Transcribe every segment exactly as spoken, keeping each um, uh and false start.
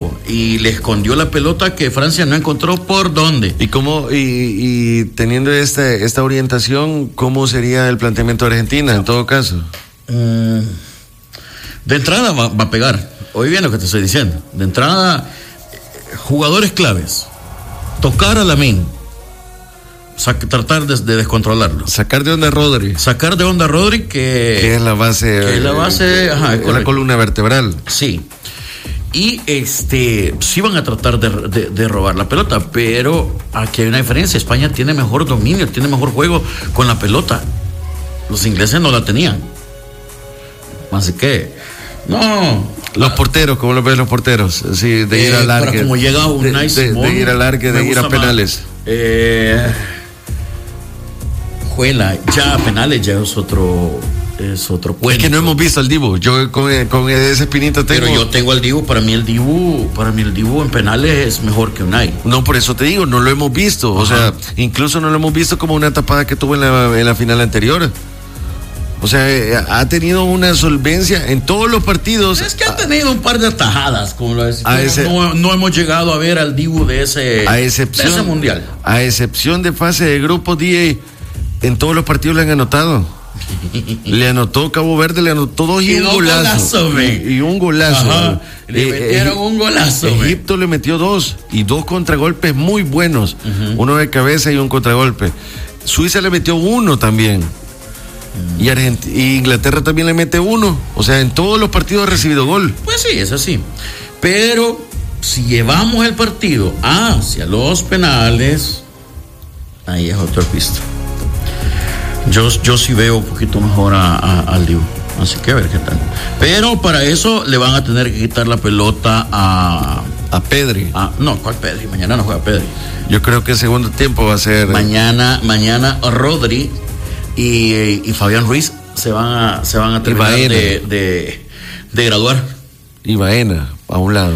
México y le escondió la pelota que Francia no encontró por dónde. ¿Y cómo, y, y teniendo esta, esta orientación, cómo sería el planteamiento de Argentina en todo caso? Mm, de entrada va, va a pegar. Oye bien lo que te estoy diciendo. De entrada, jugadores claves. Tocar a Lamine. Sac- tratar de, de descontrolarlo. Sacar de onda a Rodri. Sacar de onda a Rodri, que, que es la base. Que es la base, eh, ajá, es la columna vertebral. Sí. Y este, sí van a tratar de, de, de robar la pelota, pero aquí hay una diferencia. España tiene mejor dominio, tiene mejor juego con la pelota. Los ingleses no la tenían. Así que, no. Los porteros, ¿cómo lo ven los porteros? Sí, de ir eh, al largue. Como llega un de, nice de, de ir al largue, de ir a penales. Eh, Juela, ya a penales ya es otro, es otro cuento. Es que no hemos visto al Dibu. Yo con, con ese espinito tengo. Pero yo tengo al Dibu, para mí el Dibu, para mí el Dibu en penales es mejor que Unai. No, por eso te digo, no lo hemos visto. Ajá. O sea, incluso no lo hemos visto como una tapada que tuvo en la, en la final anterior. O sea, ha tenido una solvencia en todos los partidos. Es que ha tenido un par de atajadas, como lo decía. Ese, no, no hemos llegado a ver al Dibu de ese, a excepción, de ese mundial. A excepción de fase de grupo, D A, en todos los partidos le han anotado. Le anotó Cabo Verde, le anotó dos y, y un dos golazo. golazo y, y un golazo. Ajá, le eh, metieron eh, un golazo. Egipto man. le metió dos y dos contragolpes muy buenos. Uh-huh. Uno de cabeza y un contragolpe. Suiza le metió uno también. Y, Argent- y Inglaterra también le mete uno. O sea, en todos los partidos ha recibido gol. Pues sí, es así. Pero si llevamos el partido hacia los penales, ahí es otro pista. Yo, yo sí veo un poquito mejor a, a, al Dibu. Así que a ver qué tal. Pero para eso le van a tener que quitar la pelota a... A Pedri. A, no, ¿cuál Pedri? Mañana no juega Pedri. Yo creo que el segundo tiempo va a ser... Mañana, mañana Rodri y, y Fabián Ruiz se van a, se van a terminar de, de, de graduar. Y Baena, a un lado.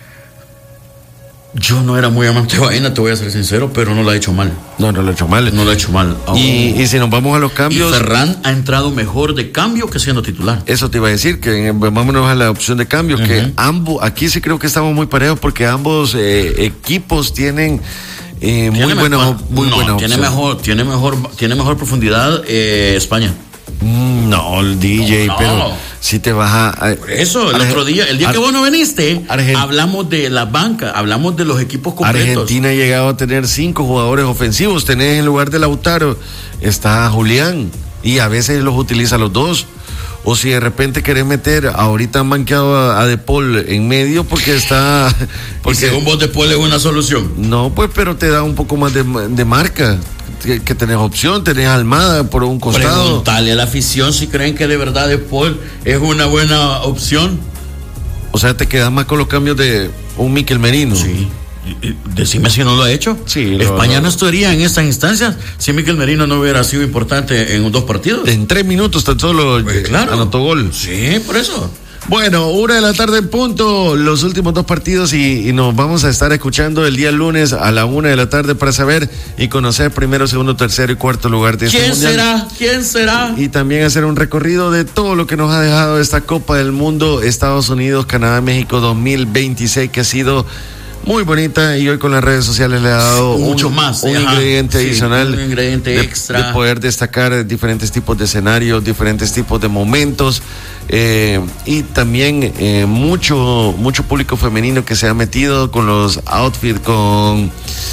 Yo no era muy amante de Baena, te voy a ser sincero, pero no lo ha hecho mal. No, no lo ha hecho mal. No lo ha hecho mal. Y, y si nos vamos a los cambios... Y Ferran ha entrado mejor de cambio que siendo titular. Eso te iba a decir, que vámonos a la opción de cambio, uh-huh. que ambos, aquí sí creo que estamos muy parejos porque ambos eh, equipos tienen... Eh, muy buenos, muy no, buena tiene mejor, tiene mejor, tiene mejor profundidad eh, España. Mm, no, el D J, no, no. Pero si te vas a... Por eso, el Arge- otro día, el día Ar- que vos no viniste, Argent- hablamos de la banca, hablamos de los equipos completos. Argentina ha llegado a tener cinco jugadores ofensivos. Tenés en lugar de Lautaro, está Julián, y a veces los utiliza los dos. O si de repente querés meter, ahorita han banqueado a, a De Paul en medio porque está... Porque, y según vos De Paul es una solución. No, pues, pero te da un poco más de, de marca. Que, que tenés opción, tenés Almada por un costado. Preguntale a la afición si creen que de verdad De Paul es una buena opción. O sea, te quedas más con los cambios de un Mikel Merino. Sí. Decime si no lo ha hecho. Sí, España no, no estaría en estas instancias si Mikel Merino no hubiera sido importante en dos partidos. En tres minutos tan solo pues claro. anotó gol. Sí, por eso. Bueno, una de la tarde en punto, los últimos dos partidos y, y nos vamos a estar escuchando el día lunes a la una de la tarde para saber y conocer primero, segundo, tercero y cuarto lugar de este ¿Quién mundial. será? ¿Quién será? Y también hacer un recorrido de todo lo que nos ha dejado esta Copa del Mundo, Estados Unidos, Canadá, México dos mil veintiséis, que ha sido muy bonita y hoy con las redes sociales le ha dado mucho un, más, un ajá, ingrediente sí, adicional, un ingrediente de, extra, de poder destacar diferentes tipos de escenarios, diferentes tipos de momentos eh, y también eh, mucho mucho público femenino que se ha metido con los outfits, con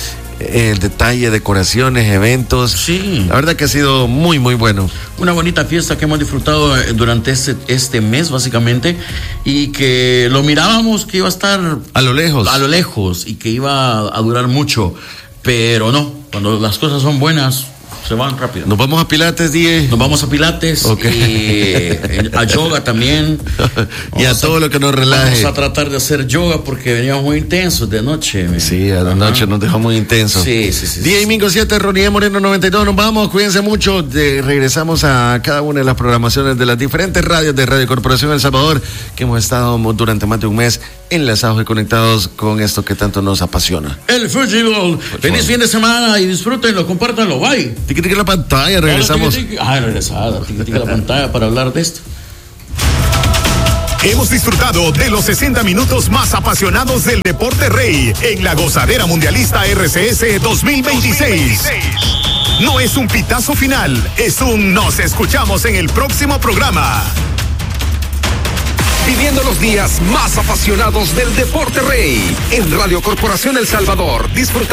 el detalle, decoraciones, eventos. Sí. La verdad que ha sido muy, muy bueno. Una bonita fiesta que hemos disfrutado durante este, este mes, básicamente, y que lo mirábamos que iba a estar a lo lejos. A lo lejos y que iba a durar mucho, pero no, cuando las cosas son buenas, se van rápido. Nos vamos a Pilates, Die. Nos vamos a Pilates, okay. y a yoga también. Y a todo a, lo que nos relaje. Vamos a tratar de hacer yoga porque veníamos muy intensos de noche. Man. Sí, a la Ajá. noche nos dejamos muy intensos. Sí, sí, sí. Die sí. Mingo siete, Ronnie Moreno noventa y dos. Nos vamos, cuídense mucho. De, regresamos a cada una de las programaciones de las diferentes radios de Radio Corporación El Salvador, que hemos estado durante más de un mes enlazados y conectados con esto que tanto nos apasiona. El fútbol. Feliz fin de semana y disfrútenlo, compártanlo. Bye. Tiki tiki la pantalla, regresamos. Ah, regresada, tiki tiki la pantalla para hablar de esto. Hemos disfrutado de los sesenta minutos más apasionados del deporte rey en la gozadera mundialista R C S dos mil veintiséis. No es un pitazo final, es un nos escuchamos en el próximo programa. Viviendo los días más apasionados del deporte rey en Radio Corporación El Salvador. Disfruta